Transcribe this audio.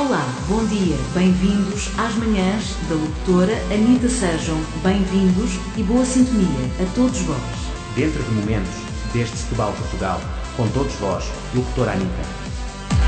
Olá, bom dia, bem-vindos às manhãs da locutora Anitta. Sejam bem-vindos e boa sintonia a todos vós. Dentro de momentos, desde Setúbal, Portugal, com todos vós, locutora Anitta.